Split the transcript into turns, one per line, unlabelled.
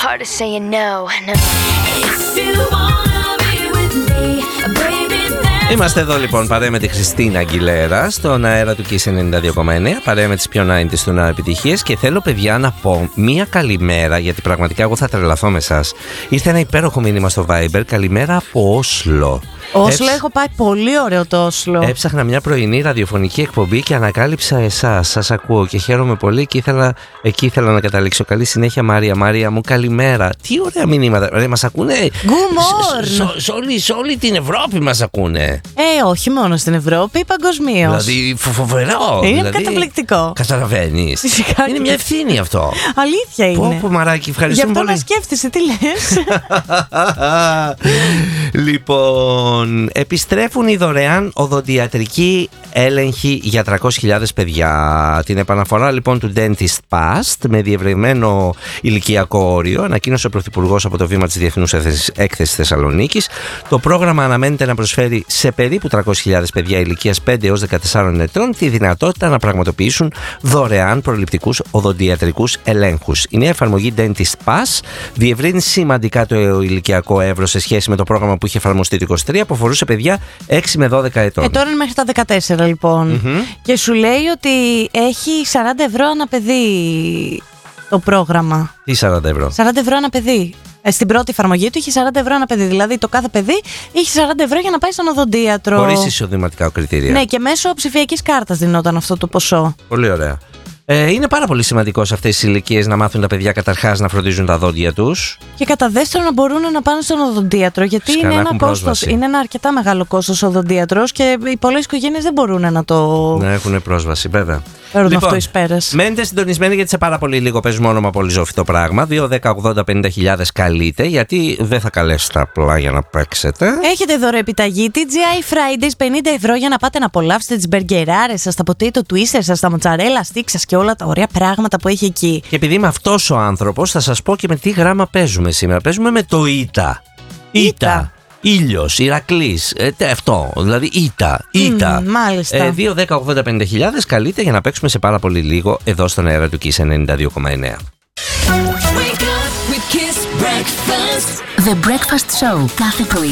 hard as saying no.
Είμαστε εδώ λοιπόν παρέα με τη Χριστίνα Αγγιλέρα στον αέρα του Kiss 92,9, παρέα με τις πιο 90's του νέου επιτυχίες. Και θέλω, παιδιά, να πω μία καλημέρα, γιατί πραγματικά εγώ θα τρελαθώ με εσάς. Ήρθε ένα υπέροχο μήνυμα στο Viber. Καλημέρα από Όσλο.
Όσλο, έχω πάει πολύ ωραίο το Όσλο.
Έψαχνα μια πρωινή ραδιοφωνική εκπομπή και ανακάλυψα εσάς. Σας ακούω και χαίρομαι πολύ και εκεί ήθελα να καταλήξω. Καλή συνέχεια, Μάρια. Μάρια μου, καλημέρα. Τι ωραία μηνύματα. Μας ακούνε. Σε όλη την Ευρώπη μας ακούνε.
Όχι μόνο στην Ευρώπη, παγκοσμίως.
Δηλαδή, φοβερό.
Είναι καταπληκτικό.
Καταλαβαίνεις.
Φυσικά.
Είναι μια ευθύνη αυτό.
Αλήθεια είναι.
Πω, Μαράκι, ευχαριστούμε πολύ.
Γι' αυτό να σκέφτεσαι, τι λες.
Λοιπόν, επιστρέφουν οι δωρεάν οδοντιατρικοί έλεγχοι για 300.000 παιδιά. Την επαναφορά λοιπόν του Dentist Past με διευρυμένο ηλικιακό όριο ανακοίνωσε ο Πρωθυπουργός από το βήμα της Διεθνούς Έκθεσης Θεσσαλονίκης. Το πρόγραμμα αναμένεται να προσφέρει σε περίπου 300.000 παιδιά ηλικίας 5 έως 14 ετών τη δυνατότητα να πραγματοποιήσουν δωρεάν προληπτικούς οδοντιατρικούς ελέγχους. Η νέα εφαρμογή Dentist Pass διευρύνει σημαντικά το ηλικιακό εύρος σε σχέση με το πρόγραμμα που είχε εφαρμοστεί το 23, που αφορούσε παιδιά 6 με 12 ετών.
Τώρα είναι μέχρι τα 14 λοιπόν. Και σου λέει ότι έχει 40 ευρώ ανά παιδί το πρόγραμμα.
Τι 40 ευρώ?
40 ευρώ ανά παιδί. Στην πρώτη εφαρμογή του είχε 40 ευρώ ανά παιδί. Δηλαδή το κάθε παιδί είχε 40 ευρώ για να πάει στον οδοντίατρο.
Χωρίς εισοδηματικά κριτήρια.
Ναι, και μέσω ψηφιακής κάρτας δινόταν αυτό το ποσό.
Πολύ ωραία. Είναι πάρα πολύ σημαντικό σε αυτές τις ηλικίες να μάθουν τα παιδιά καταρχάς να φροντίζουν τα δόντια τους. Και
κατά δεύτερον να μπορούν να πάνε στον οδοντίατρο. Γιατί είναι ένα κόστος. Είναι ένα αρκετά μεγάλο κόστος ο οδοντίατρος και οι πολλές οικογένειες δεν μπορούν να έχουν πρόσβαση,
βέβαια.
Λοιπόν, αυτό εις πέρας.
Μένετε συντονισμένοι γιατί σε πάρα πολύ λίγο παίζουμε όνομα πολύ ζώφιτο πράγμα. 2-10-80-50.000 καλείτε, γιατί δεν θα καλέσετε απλά για να παίξετε.
Έχετε δωρεοεπιταγή TGI Fridays 50 ευρώ για να πάτε να απολαύσετε τις μπεργκεράρες σας, τα potato twisters σας, τα mozzarella sticks σας και όλα τα ωραία πράγματα που έχει εκεί.
Και επειδή είμαι αυτός ο άνθρωπος, θα σας πω και με τι γράμμα παίζουμε σήμερα. Παίζουμε με το ΙΤΑ. ΙΤΑ. Ήλιος, Ηρακλής, αυτό, δηλαδή Ήτα.
Μάλιστα.
2-10-80-50.000 καλείτε για να παίξουμε σε πάρα πολύ λίγο εδώ στον αέρα του Kiss 92,9.
The Breakfast Show κάθε πρωί